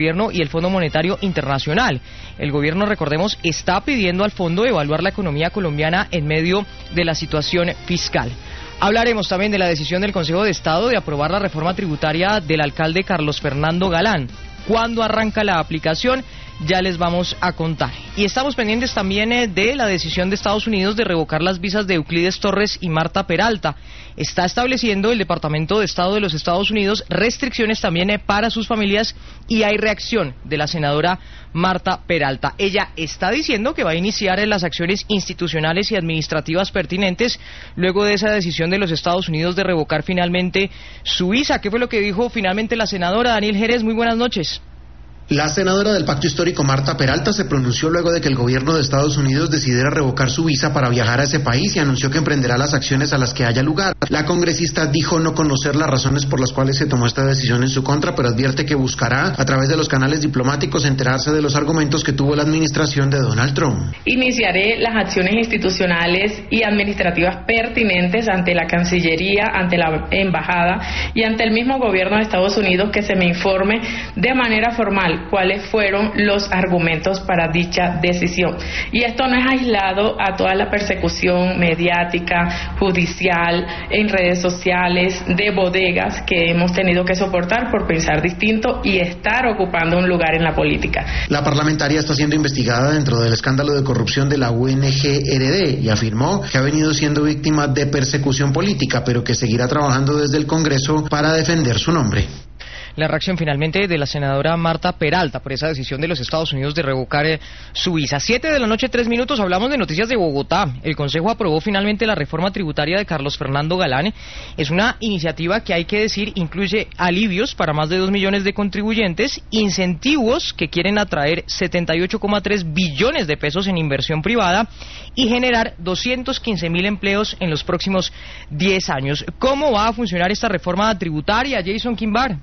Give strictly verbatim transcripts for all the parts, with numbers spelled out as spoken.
Gobierno y el Fondo Monetario Internacional. El gobierno, recordemos, está pidiendo al fondo evaluar la economía colombiana en medio de la situación fiscal. Hablaremos también de la decisión del Consejo de Estado de aprobar la reforma tributaria del alcalde Carlos Fernando Galán. ¿Cuándo arranca la aplicación? Ya les vamos a contar. Y estamos pendientes también eh, de la decisión de Estados Unidos de revocar las visas de Euclides Torres y Marta Peralta. Está estableciendo el Departamento de Estado de los Estados Unidos restricciones también eh, para sus familias, y hay reacción de la senadora Marta Peralta. Ella está diciendo que va a iniciar eh, las acciones institucionales y administrativas pertinentes luego de esa decisión de los Estados Unidos de revocar finalmente su visa. ¿Qué fue lo que dijo finalmente la senadora? Daniel Jerez, muy buenas noches. La senadora del Pacto Histórico, Marta Peralta, se pronunció luego de que el gobierno de Estados Unidos decidiera revocar su visa para viajar a ese país y anunció que emprenderá las acciones a las que haya lugar. La congresista dijo no conocer las razones por las cuales se tomó esta decisión en su contra, pero advierte que buscará, a través de los canales diplomáticos, enterarse de los argumentos que tuvo la administración de Donald Trump. Iniciaré las acciones institucionales y administrativas pertinentes ante la Cancillería, ante la Embajada y ante el mismo gobierno de Estados Unidos, que se me informe de manera formal cuáles fueron los argumentos para dicha decisión. Y esto no es aislado a toda la persecución mediática, judicial, en redes sociales, de bodegas que hemos tenido que soportar por pensar distinto y estar ocupando un lugar en la política. La parlamentaria está siendo investigada dentro del escándalo de corrupción de la O N G R D y afirmó que ha venido siendo víctima de persecución política, pero que seguirá trabajando desde el Congreso para defender su nombre. La reacción finalmente de la senadora Marta Peralta por esa decisión de los Estados Unidos de revocar eh, su visa. Siete de la noche, tres minutos, hablamos de noticias de Bogotá. El Consejo aprobó finalmente la reforma tributaria de Carlos Fernando Galán. Es una iniciativa que, hay que decir, incluye alivios para más de dos millones de contribuyentes, incentivos que quieren atraer setenta y ocho coma tres billones de pesos en inversión privada y generar doscientos quince mil empleos en los próximos diez años. ¿Cómo va a funcionar esta reforma tributaria, Jason Quimbar?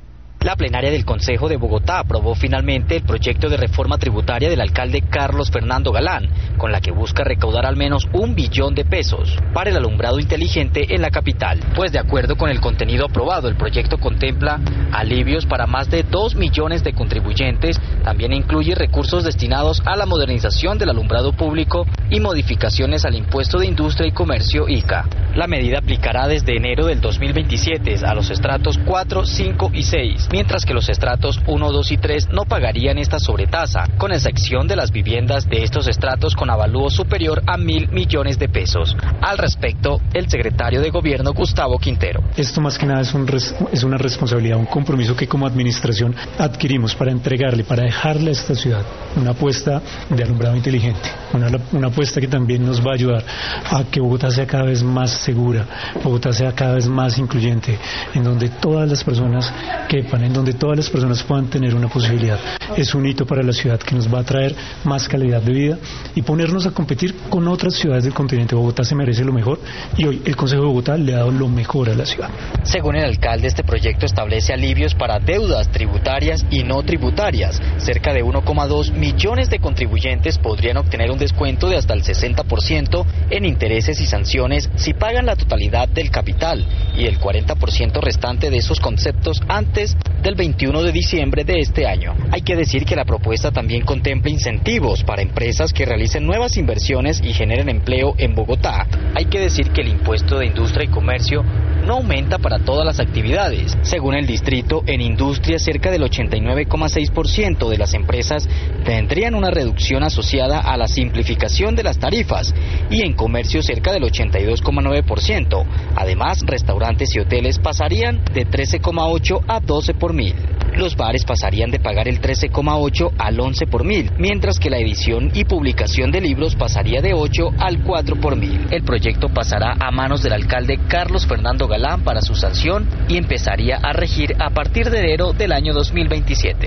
La plenaria del Consejo de Bogotá aprobó finalmente el proyecto de reforma tributaria del alcalde Carlos Fernando Galán, con la que busca recaudar al menos un billón de pesos para el alumbrado inteligente en la capital. Pues de acuerdo con el contenido aprobado, el proyecto contempla alivios para más de dos millones de contribuyentes, también incluye recursos destinados a la modernización del alumbrado público y modificaciones al impuesto de industria y comercio I C A. La medida aplicará desde enero del dos mil veintisiete a los estratos cuatro, cinco y seis. Mientras que los estratos uno, dos y tres no pagarían esta sobretasa, con excepción de las viviendas de estos estratos con avalúo superior a mil millones de pesos. Al respecto, el secretario de Gobierno, Gustavo Quintero. Esto más que nada es, un res, es una responsabilidad, un compromiso que como administración adquirimos para entregarle, para dejarle a esta ciudad una apuesta de alumbrado inteligente, una, una apuesta que también nos va a ayudar a que Bogotá sea cada vez más segura, Bogotá sea cada vez más incluyente, en donde todas las personas quepan, en donde todas las personas puedan tener una posibilidad. Es un hito para la ciudad que nos va a traer más calidad de vida y ponernos a competir con otras ciudades del continente. Bogotá se merece lo mejor y hoy el Consejo de Bogotá le ha dado lo mejor a la ciudad. Según el alcalde, este proyecto establece alivios para deudas tributarias y no tributarias. Cerca de uno coma dos millones de contribuyentes podrían obtener un descuento de hasta el sesenta por ciento en intereses y sanciones si pagan la totalidad del capital y el cuarenta por ciento restante de esos conceptos antes del veintiuno de diciembre de este año. Hay que decir que la propuesta también contempla incentivos para empresas que realicen nuevas inversiones y generen empleo en Bogotá. Hay que decir que el impuesto de industria y comercio no aumenta para todas las actividades. Según el distrito, en industria cerca del ochenta y nueve coma seis por ciento de las empresas tendrían una reducción asociada a la simplificación de las tarifas y en comercio cerca del ochenta y dos coma nueve por ciento. Además, restaurantes y hoteles pasarían de trece coma ocho a doce por mil. Los bares pasarían de pagar el trece coma ocho al once por mil, mientras que la edición y publicación de libros pasaría de ocho al cuatro por mil. El proyecto pasará a manos del alcalde Carlos Fernando Galán para su sanción y empezaría a regir a partir de enero del año dos mil veintisiete.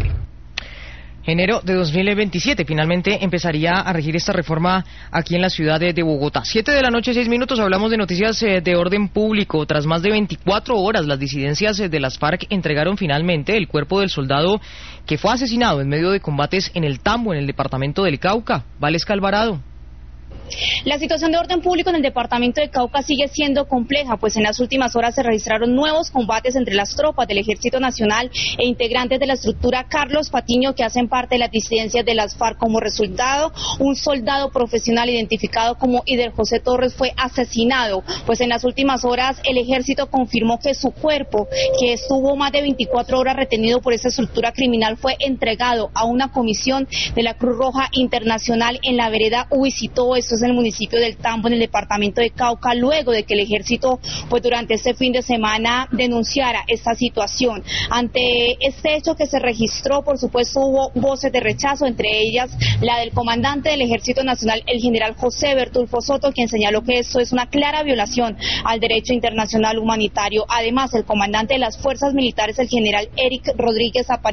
Enero de dos mil veintisiete, finalmente empezaría a regir esta reforma aquí en la ciudad de, de Bogotá. Siete de la noche, seis minutos, hablamos de noticias eh, de orden público. Tras más de veinticuatro horas, las disidencias eh, de las FARC entregaron finalmente el cuerpo del soldado que fue asesinado en medio de combates en el Tambo, en el departamento del Cauca. Valesca Alvarado. La situación de orden público en el departamento de Cauca sigue siendo compleja, pues en las últimas horas se registraron nuevos combates entre las tropas del Ejército Nacional e integrantes de la estructura Carlos Patiño, que hacen parte de las disidencias de las FARC. Como resultado, un soldado profesional identificado como Ider José Torres fue asesinado, pues en las últimas horas el Ejército confirmó que su cuerpo, que estuvo más de veinticuatro horas retenido por esta estructura criminal, fue entregado a una comisión de la Cruz Roja Internacional en la vereda Huicitó, esto es en el municipio del Tambo, en el departamento de Cauca, luego de que el Ejército pues durante este fin de semana denunciara esta situación. Ante este hecho que se registró, por supuesto hubo voces de rechazo, entre ellas la del comandante del Ejército Nacional, el general José Bertulfo Soto, quien señaló que esto es una clara violación al derecho internacional humanitario. Además, el comandante de las fuerzas militares, el general Eric Rodríguez Aparicio,